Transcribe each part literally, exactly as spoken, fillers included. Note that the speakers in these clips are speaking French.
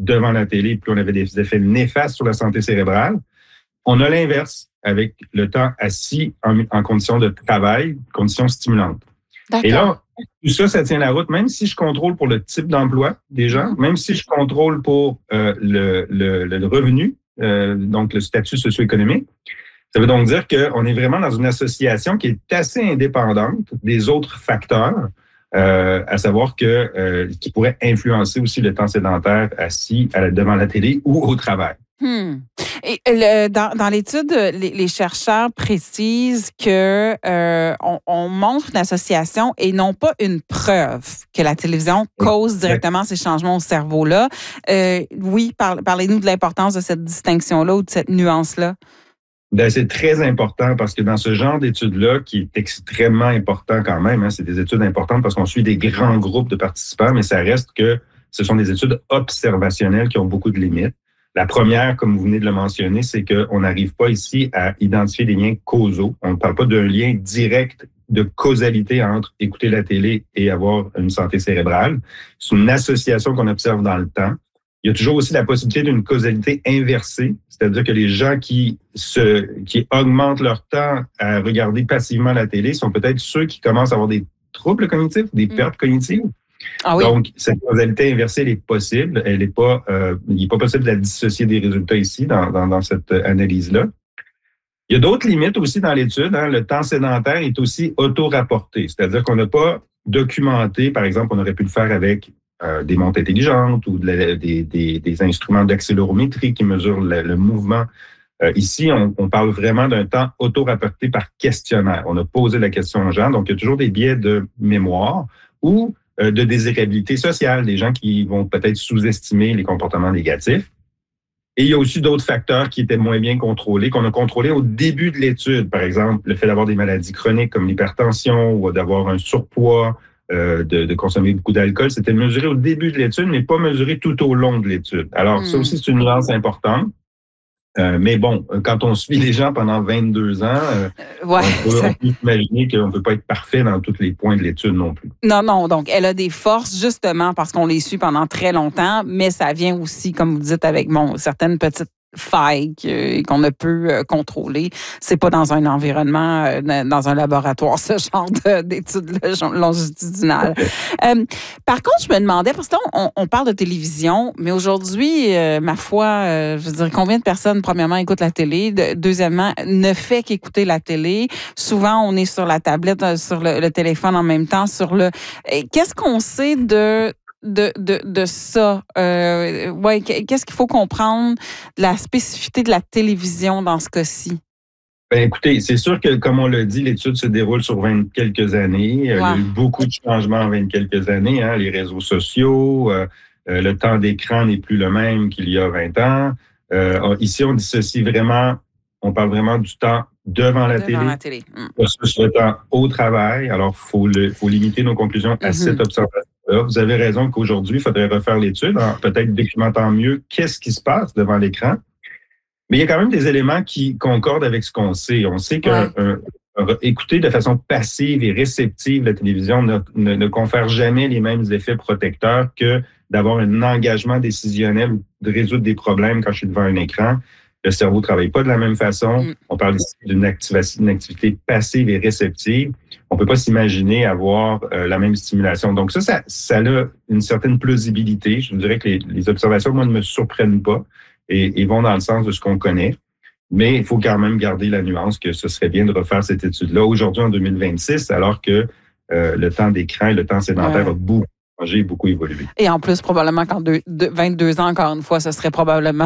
devant la télé, plus on avait des effets néfastes sur la santé cérébrale. On a l'inverse avec le temps assis en, en conditions de travail, conditions stimulantes. D'accord. Et là, tout ça, ça tient la route, même si je contrôle pour le type d'emploi des gens, même si je contrôle pour euh, le, le, le revenu, euh, donc le statut socio-économique. Ça veut donc dire qu'on est vraiment dans une association qui est assez indépendante des autres facteurs, euh, à savoir que euh, qui pourraient influencer aussi le temps sédentaire assis à la, devant la télé ou au travail. Hmm. Et le, dans, dans l'étude, les, les chercheurs précisent que euh, on, on montre une association et non pas une preuve que la télévision cause directement ces changements au cerveau-là. Euh, oui, par, parlez-nous de l'importance de cette distinction-là ou de cette nuance-là. Ben, c'est très important parce que dans ce genre d'études-là, qui est extrêmement important quand même, hein, c'est des études importantes parce qu'on suit des grands groupes de participants, mais ça reste que ce sont des études observationnelles qui ont beaucoup de limites. La première, comme vous venez de le mentionner, c'est qu'on n'arrive pas ici à identifier des liens causaux. On ne parle pas d'un lien direct de causalité entre écouter la télé et avoir une santé cérébrale. C'est une association qu'on observe dans le temps. Il y a toujours aussi la possibilité d'une causalité inversée, c'est-à-dire que les gens qui se qui augmentent leur temps à regarder passivement la télé sont peut-être ceux qui commencent à avoir des troubles cognitifs, des mmh. pertes cognitives. Ah oui. Donc, cette causalité inversée, elle est possible. Elle est pas, euh, il n'est pas possible de la dissocier des résultats ici, dans, dans, dans cette analyse-là. Il y a d'autres limites aussi dans l'étude. Hein. Le temps sédentaire est aussi auto-rapporté, c'est-à-dire qu'on n'a pas documenté, par exemple, on aurait pu le faire avec euh, des montres intelligentes ou de la, des, des, des instruments d'accélérométrie qui mesurent le, le mouvement. Euh, ici, on, on parle vraiment d'un temps auto-rapporté par questionnaire. On a posé la question aux gens, donc il y a toujours des biais de mémoire ou euh, de désirabilité sociale, des gens qui vont peut-être sous-estimer les comportements négatifs. Et il y a aussi d'autres facteurs qui étaient moins bien contrôlés, qu'on a contrôlés au début de l'étude. Par exemple, le fait d'avoir des maladies chroniques comme l'hypertension ou d'avoir un surpoids, euh, de, de consommer beaucoup d'alcool. C'était mesuré au début de l'étude, mais pas mesuré tout au long de l'étude. Alors, mmh. ça aussi, c'est une nuance importante. Euh, mais bon, quand on suit les gens pendant vingt-deux ans, euh, ouais, on, peut, on peut imaginer qu'on ne peut pas être parfait dans tous les points de l'étude non plus. Non, non. Donc, elle a des forces justement parce qu'on les suit pendant très longtemps, mais ça vient aussi, comme vous dites, avec bon, certaines petites failles qu'on ne peut contrôler. C'est pas dans un environnement, dans un laboratoire, ce genre d'études longitudinales. euh, par contre, je me demandais, parce que là, on, on parle de télévision, mais aujourd'hui, euh, ma foi, euh, je veux dire, combien de personnes, premièrement, écoutent la télé? De, deuxièmement, ne fait qu'écouter la télé. Souvent, on est sur la tablette, sur le, le téléphone en même temps, sur le... Qu'est-ce qu'on sait de... De, de, de ça. Euh, ouais, qu'est-ce qu'il faut comprendre de la spécificité de la télévision dans ce cas-ci? Ben, écoutez, c'est sûr que, comme on l'a dit, l'étude se déroule sur vingt quelques années. Ouais. Il y a eu beaucoup de changements en vingt quelques années. Hein, les réseaux sociaux, euh, euh, le temps d'écran n'est plus le même qu'il y a vingt ans. Euh, ici, on dissocie vraiment, on parle vraiment du temps devant la devant télé. La télé. Mm. Versus le temps au travail. Alors, il faut, faut limiter nos conclusions à mm-hmm. cette observation. Là, vous avez raison qu'aujourd'hui, il faudrait refaire l'étude, en peut-être documentant mieux qu'est-ce qui se passe devant l'écran. Mais il y a quand même des éléments qui concordent avec ce qu'on sait. On sait que ouais. euh, écouter de façon passive et réceptive la télévision ne, ne, ne confère jamais les mêmes effets protecteurs que d'avoir un engagement décisionnel ou de résoudre des problèmes quand je suis devant un écran. Le cerveau ne travaille pas de la même façon. Mm. On parle ici d'une activation, une activité passive et réceptive. On ne peut pas s'imaginer avoir euh, la même stimulation. Donc ça, ça, ça a une certaine plausibilité. Je vous dirais que les, les observations, moi, ne me surprennent pas et, et vont dans le sens de ce qu'on connaît. Mais il faut quand même garder la nuance que ce serait bien de refaire cette étude-là aujourd'hui en deux mille vingt-six, alors que euh, le temps d'écran et le temps sédentaire ouais. a beaucoup changé, beaucoup évolué. Et en plus, probablement qu'en deux, deux, vingt-deux ans, encore une fois, ce serait probablement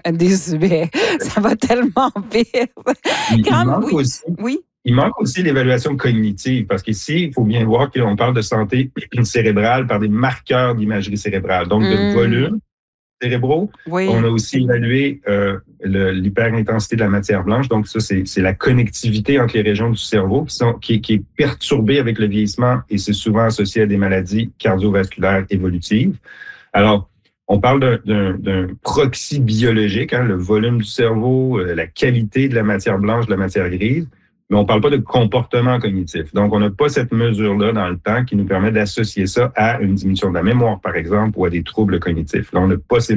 désuet. Ça va tellement vite. Il, il manque oui. aussi... Oui. Il manque aussi l'évaluation cognitive, parce qu'ici, il faut bien voir qu'on parle de santé cérébrale par des marqueurs d'imagerie cérébrale, donc de mmh. volume cérébraux. Oui. On a aussi évalué euh, le, l'hyperintensité de la matière blanche, donc ça, c'est, c'est la connectivité entre les régions du cerveau qui, sont, qui, qui est perturbée avec le vieillissement et c'est souvent associé à des maladies cardiovasculaires évolutives. Alors, on parle d'un, d'un, d'un proxy biologique, hein, le volume du cerveau, euh, la qualité de la matière blanche, de la matière grise, mais on ne parle pas de comportement cognitif. Donc, on n'a pas cette mesure-là dans le temps qui nous permet d'associer ça à une diminution de la mémoire, par exemple, ou à des troubles cognitifs. Là, on n'a pas ces